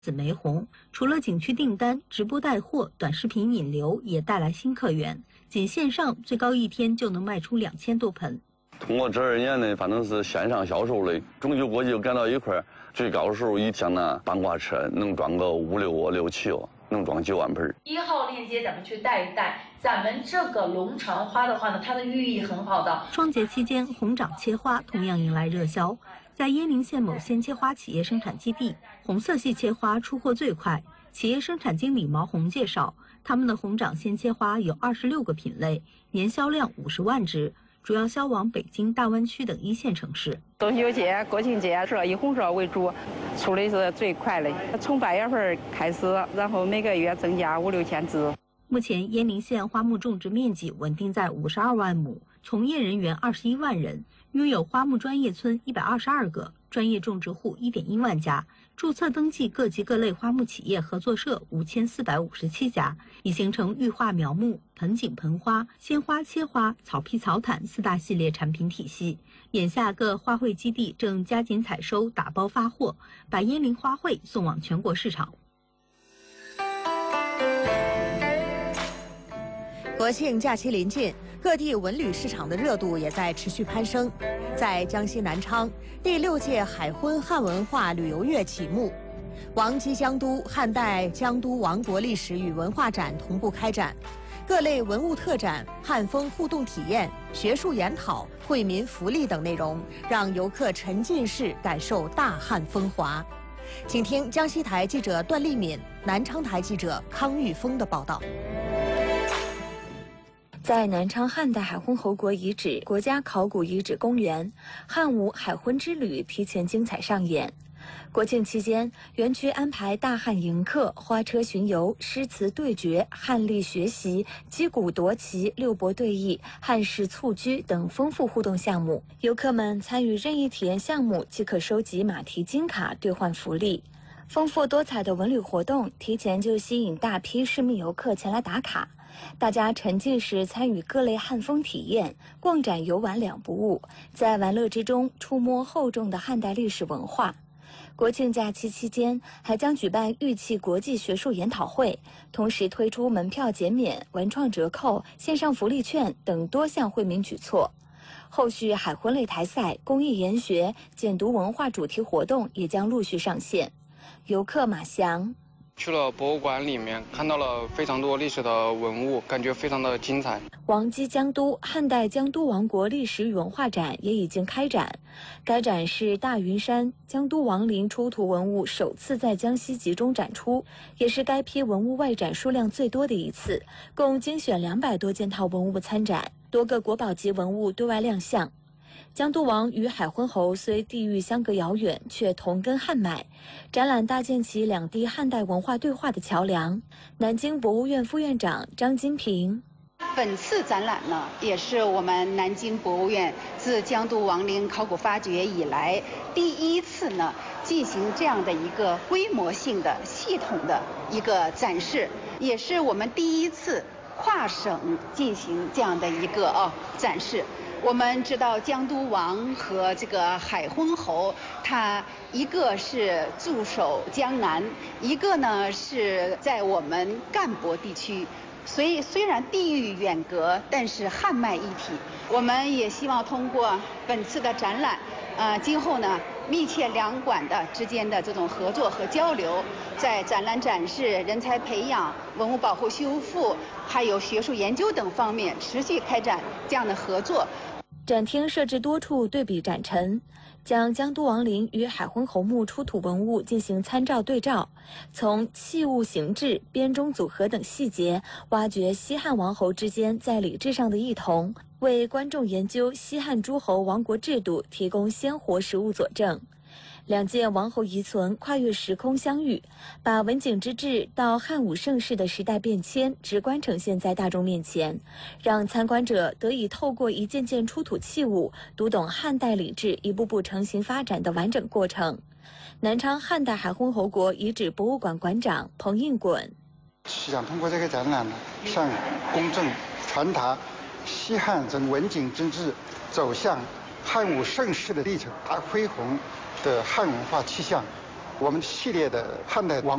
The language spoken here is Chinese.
紫玫红。除了景区订单，直播带货、短视频引流也带来新客源。仅线上最高一天就能卖出2000多盆。 通过这2年呢，反正是线上销售的，中秋国际赶到一块儿，最高的时候一天呢，半挂车能装个5、6窝、6、7窝，能装9万盆。 1号链接咱们去带一带，咱们这个龙船花的话呢，它的寓意很好的。 双节期间，红掌切花同样迎来热销。在鄢陵县某鲜切花企业生产基地，红色系切花出货最快。企业生产经理毛红介绍，他们的红掌鲜切花有26个品类，年销量50万只，主要销往北京、大湾区等1线城市。 中秋节、国庆节是以红色为主，出的是最快的。从8月份开始，然后每个月增加5、6千只。 目前，鄢陵县花木种植面积稳定在52万亩，从业人员21万人，拥有花木专业村122个，专业种植户1.1万家，注册登记各级各类花木企业合作社5457家，已形成育化苗木、盆景盆花、鲜花切花、草皮草毯4大系列产品体系。眼下各花卉基地正加紧采收、打包发货，把鄢陵花卉送往全国市场。 国庆假期临近，各地文旅市场的热度也在持续攀升。在江西南昌，第6届海昏汉文化旅游月启幕，王姬江都汉代江都王国历史与文化展同步开展，各类文物特展、汉风互动体验、学术研讨、惠民福利等内容，让游客沉浸式感受大汉风华。请听江西台记者段丽敏、南昌台记者康玉峰的报道。 在南昌汉代海昏侯国遗址国家考古遗址公园，汉武海昏之旅提前精彩上演。国庆期间，园区安排大汉迎客、花车巡游、诗词对决、汉历学习、击鼓夺旗、六博对弈、汉式蹴鞠等丰富互动项目。游客们参与任意体验项目，即可收集马蹄金卡兑换福利。丰富多彩的文旅活动提前就吸引大批市民游客前来打卡。大家沉浸式参与各类汉风体验，逛展游玩两不误，在玩乐之中触摸厚重的汉代历史文化。国庆假期期间，还将举办玉器国际学术研讨会，同时推出门票减免、文创折扣、线上福利券等多项惠民举措。后续海昏擂台赛、公益研学、简读文化主题活动也将陆续上线。游客马翔。 去了博物馆里面，看到了非常多历史的文物，感觉非常的精彩。 王姬江都汉代江都王国历史与文化展也已经开展，该展是大云山江都王陵出土文物首次在江西集中展出，也是该批文物外展数量最多的一次，共精选200多件套文物参展，多个国宝级文物对外亮相。江都王与海昏侯虽地域相隔遥远，却同根汉脉。展览搭建起两地汉代文化对话的桥梁。南京博物院副院长张金平。 本次展览呢，也是我们南京博物院自江都王陵考古发掘以来第一次呢进行这样的一个规模性的、系统的一个展示，也是我们第一次跨省进行这样的一个展示。我们知道江都王和这个海昏侯，他一个是驻守江南，一个呢是在我们赣博地区，所以虽然地域远隔，但是汉脉一体。我们也希望通过本次的展览，今后呢密切两馆的之间的这种合作和交流，在展览展示、人才培养、文物保护修复，还有学术研究等方面持续开展这样的合作。 展厅设置多处对比展陈，将江都王陵与海昏侯墓出土文物进行参照对照，从器物形制、编钟组合等细节挖掘西汉王侯之间在礼制上的异同，为观众研究西汉诸侯王国制度提供鲜活实物佐证。两届王侯遗存跨越时空相遇，把文景之治到汉武盛世的时代变迁直观呈现在大众面前，让参观者得以透过一件件出土器物，读懂汉代礼制一步步成型发展的完整过程。南昌汉代海昏侯国遗址博物馆馆长彭应滚想通过这个展览呢，向公众传达西汉从文景之治走向汉武盛世的历程，大恢宏的汉文化气象， 我们系列的汉代王